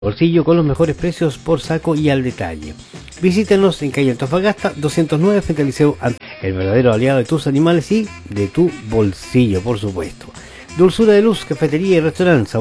bolsillo con los mejores precios por saco y al detalle. Visítanos en calle Antofagasta 209 frente al Liceo, el verdadero aliado de tus animales y de tu bolsillo, por supuesto. Dulzura de Luz, cafetería y restaurante.